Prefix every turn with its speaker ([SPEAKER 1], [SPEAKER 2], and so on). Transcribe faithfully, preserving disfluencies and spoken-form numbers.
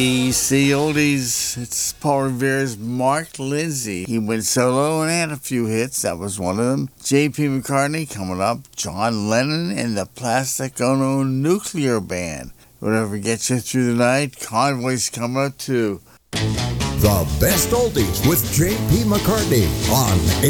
[SPEAKER 1] E C Oldies, it's Paul Revere's Mark Lindsay. He went solo and had a few hits. That was one of them. J P McCartney coming up. John Lennon and the Plastic Ono Nuclear Band. Whatever gets you through the night. Convoy's coming up too.
[SPEAKER 2] The best oldies with J P McCartney on